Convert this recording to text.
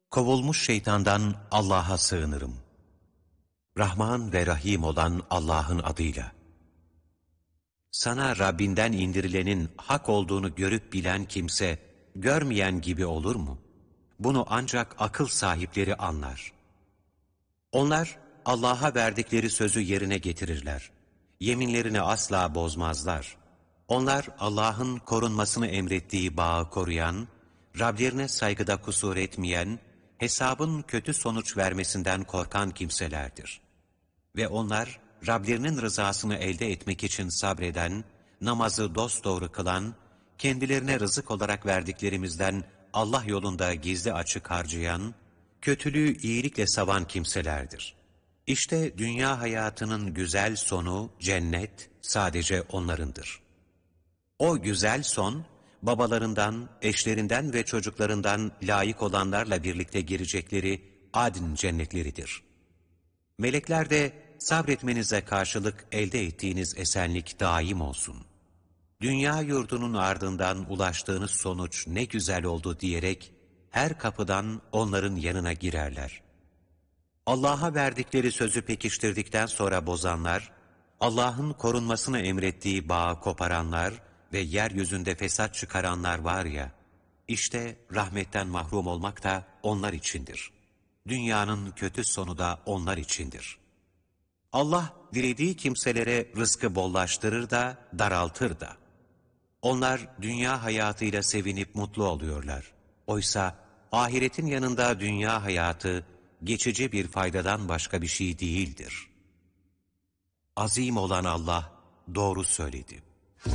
Kovulmuş şeytandan Allah'a sığınırım. Rahman ve Rahim olan Allah'ın adıyla. Sana Rabbinden indirilenin hak olduğunu görüp bilen kimse, görmeyen gibi olur mu? Bunu ancak akıl sahipleri anlar. Onlar, Allah'a verdikleri sözü yerine getirirler. Yeminlerini asla bozmazlar. Onlar, Allah'ın korunmasını emrettiği bağı koruyan, Rablerine saygıda kusur etmeyen, hesabın kötü sonuç vermesinden korkan kimselerdir. Ve onlar, Rablerinin rızasını elde etmek için sabreden, namazı dosdoğru kılan, kendilerine rızık olarak verdiklerimizden Allah yolunda gizli açık harcayan, kötülüğü iyilikle savan kimselerdir. İşte dünya hayatının güzel sonu, cennet, sadece onlarındır. O güzel son, babalarından, eşlerinden ve çocuklarından layık olanlarla birlikte girecekleri adn cennetleridir. Melekler de sabretmenize karşılık elde ettiğiniz esenlik daim olsun. Dünya yurdunun ardından ulaştığınız sonuç ne güzel oldu diyerek her kapıdan onların yanına girerler. Allah'a verdikleri sözü pekiştirdikten sonra bozanlar, Allah'ın korunmasını emrettiği bağı koparanlar ve yeryüzünde fesat çıkaranlar var ya, işte rahmetten mahrum olmak da onlar içindir. Dünyanın kötü sonu da onlar içindir. Allah dilediği kimselere rızkı bollaştırır da daraltır da. Onlar dünya hayatıyla sevinip mutlu oluyorlar. Oysa ahiretin yanında dünya hayatı geçici bir faydadan başka bir şey değildir. Azim olan Allah doğru söyledi.